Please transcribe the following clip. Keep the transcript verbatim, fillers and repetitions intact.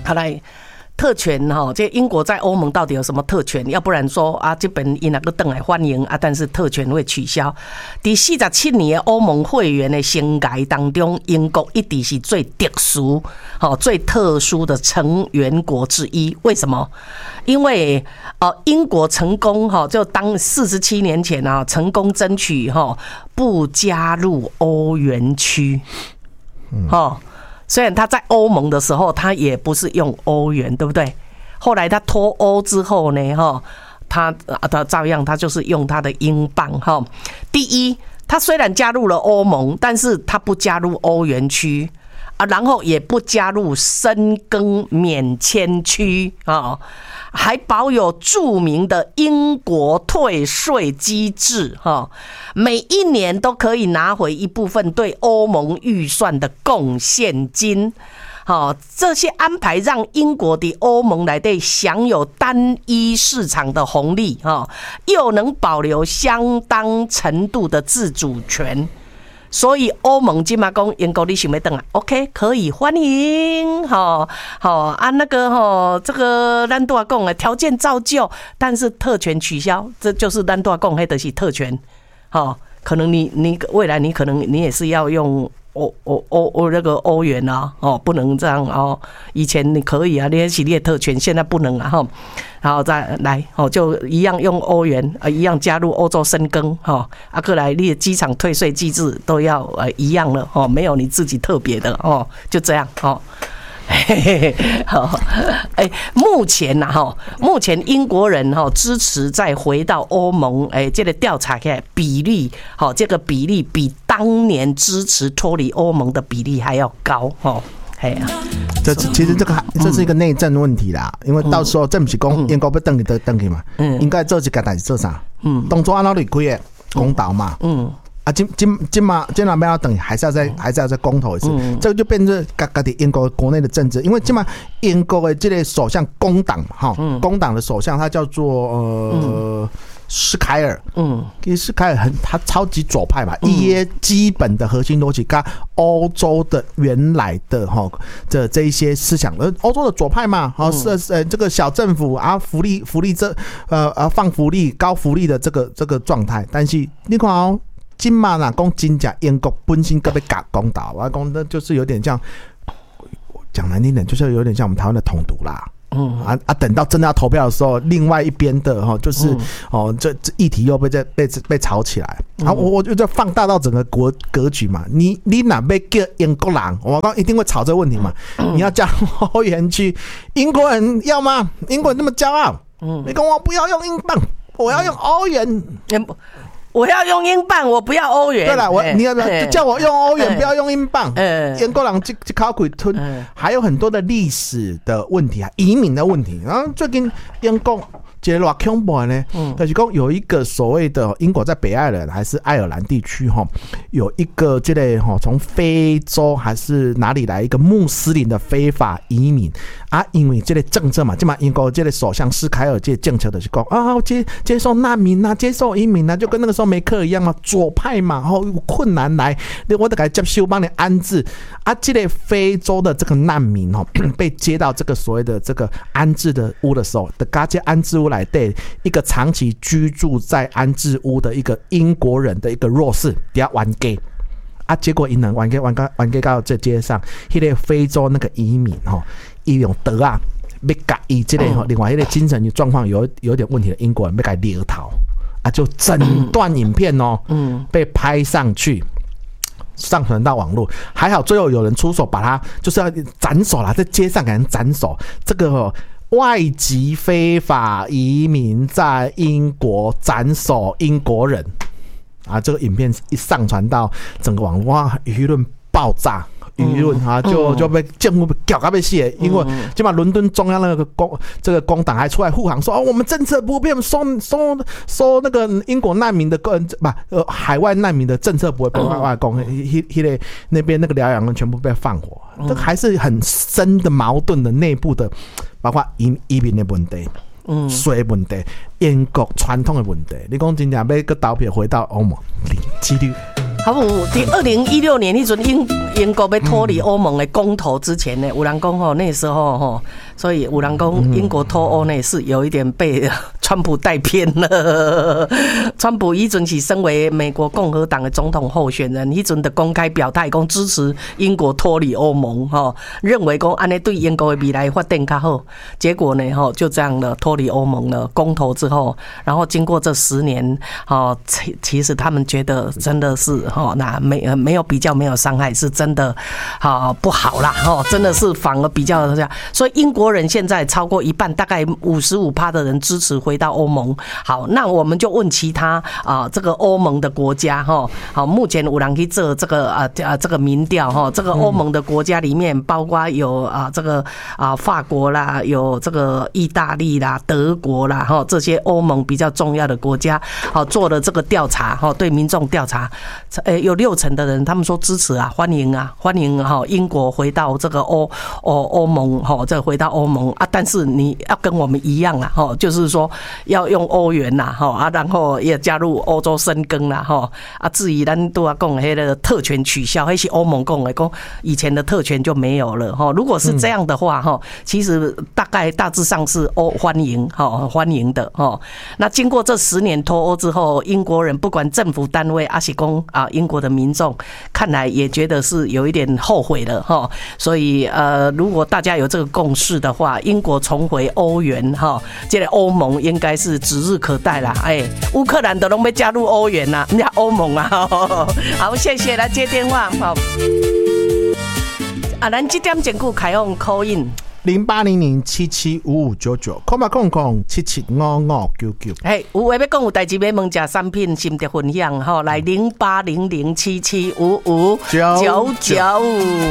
好来。特权哈，这英国在欧盟到底有什么特权？要不然说啊，这边因那个等来欢迎啊，但是特权会取消。第四十七年的欧盟会员的生涯当中，英国一直是最特殊、好最特殊的成员国之一。为什么？因为呃，英国成功哈，就当四十七年前啊，成功争取哈不加入欧元区，哈。虽然他在欧盟的时候，他也不是用欧元，对不对？后来他脱欧之后呢，哈，他他照样他就是用他的英镑，哈。第一，他虽然加入了欧盟，但是他不加入欧元区啊，然后也不加入深耕免签区啊，还保有著名的英国退税机制哈，每一年都可以拿回一部分对欧盟预算的贡献金。好，这些安排让英国的欧盟来对享有单一市场的红利哈，又能保留相当程度的自主权。所以欧盟今嘛讲英国你想要回来 ，OK 可以欢迎，好好啊那个哈，这个咱都要讲的条件照旧，但是特权取消，这就是咱都要讲，黑的是特权，好，可能你你未来你可能你也是要用欧欧欧欧那个欧元啊，哦不能这样哦，以前你可以啊，你是你的特权，现在不能啊哈。然后再来，哦，就一样用欧元，呃，一样加入欧洲深耕，哈，啊，过来你的机场退税机制都要呃一样了，哦，没有你自己特别的，哦，就这样，哦。嘿嘿嘿，好，哎，目前呐，哈，目前英国人哈支持再回到欧盟，哎，这个调查起来比例，好，这个比例比当年支持脱离欧盟的比例还要高，哈。哎呀， 这其实这个这是一个内政问题啦，因为到时候这不是讲英国要登去就登去嘛，嗯，应该做一个代志做啥？嗯，当初安怎离开的公投嘛，嗯，啊，今今今嘛今嘛要等，还是要再还是要再公投一次，嗯、这个就变成各各的英国国内的政治，因为今嘛英国的这个首相工党哈，工党的首相他叫做呃。嗯施凯尔，嗯，其实施凯尔很，他超级左派嘛，一些基本的核心逻辑跟欧洲的原来的哈这这一些思想，而欧洲的左派嘛，哦是呃这个小政府啊，福利福利这呃呃放福利高福利的这个这个状态，但是你看哦，今嘛啦讲真假英国本身个被搞公道，我讲的就是有点像讲难听点，就是有点像我们台湾的统独啦。嗯啊啊！等到真的要投票的时候，另外一边的哈，就是哦，这这议题又被在被被炒起来。然后我我就在放大到整个国格局嘛。你你哪被叫英国人？我刚一定会吵这个问题嘛。你要加入欧元区，英国人要吗？英国人那么骄傲，嗯，你跟我不要用英镑，我要用欧元。 我要用英镑，我不要欧元。 对了，我你要不要叫我用欧元，不要用英镑？英国人这这考鬼吞，还有很多的历史的问题啊，移民的问题。然后最近英国这个多恐怖呢，就是说有一个所谓的英国在北爱尔兰还是爱尔兰地区哈，有一个这类哈从非洲还是哪里来一个穆斯林的非法移民啊，因为这类政策嘛，就嘛英国这类首相施凯尔这政策的是讲啊接接受难民啊，接受移民啊，就跟那个时候梅克尔一样嘛，左派嘛，然后有困难来，我得给接收帮你安置啊，这类非洲的这个难民哦，被接到这个所谓的这个安置的屋的时候，的嘎接安置屋来对一个长期居住在安置屋的一个英国人的一个弱势，底下玩 gay 啊，结果因能玩 gay 玩 gay 玩 gay 到这街上，那个非洲那个移民哈，伊用德啊，要改伊这类哈，另外一个精神状况有有点问题的英国人要改掠逃啊，就整段影片哦，嗯，被拍上去。上传到网络，还好最后有人出手把他就是要斩首啦，在街上给人斩首。这个、哦、外籍非法移民在英国斩首英国人啊，这个影片一上传到整个网络，哇，舆论爆炸。舆论哈就就被政府搞到被写，因为起码伦敦中央那个工这个工党还出来护航说哦，我们政策不变，收收收那个英国难民的个人不呃海外难民的政策不会被外外公，迄迄个那边那个疗养人全部被放火，这还是很深的矛盾的内部的，包括移移民的问题。嗯，税问题、英国传统的问题，你讲真正要个投票回到欧盟，零几率。 好不，在二零一六年那阵英英国要脱离欧盟的公投之前呢，有人讲吼，那时候吼，所以有人讲英国脱欧呢是有一点被川普带偏了。川普一阵是身为美国共和党的总统候选人，一阵的公开表态讲支持英国脱离欧盟，吼，认为讲安尼对英国的未来发展较好。结果呢，吼就这样的脱离欧盟了。公投之后，然后经过这十年，哦，其其实他们觉得真的是哦，那没没有比较没有伤害，是真的好不好啦，哦，真的是反而比较这样。所以英国人现在超过一半，大概五十五趴的人支持回到欧盟。好，那我们就问其他啊，这个欧盟的国家哈，好，目前有人去做这个啊啊这个民调哈，这个欧盟的国家里面，包括有啊这个啊法国啦，有这个意大利啦、德国啦哈，这些欧盟比较重要的国家，好做了这个调查哈，对民众调查，诶有六成的人他们说支持啊，欢迎啊，欢迎哈英国回到这个欧欧欧盟哈，这回到欧盟啊，但是你要跟我们一样啦哈，就是说要用欧元啦哈啊，然后也加入欧洲深耕啦哈啊，至于咱都要讲迄个特权取消，那是欧盟讲的，讲以前的特权就没有了哈。如果是这样的话哈，其实大概大致上是欧欢迎哈，欢迎的哈。那经过这十年脱欧之后，英国人不管政府单位还是讲啊，英国的民众看来也觉得是有一点后悔了哈。所以呃，如果大家有这个共识的话，英国重回欧元哈，这个欧盟应该是指日可待啦。哎，乌克兰都拢要加入欧元啦，人家欧盟啊。好，谢谢来接电话。好，啊，咱这点钟开放 call in。 零八零零七七五五九九，空八空空七七五五九九。 嘿，有话要讲有代志要问，食产品心得分享吼，来零八零零七七五五九九。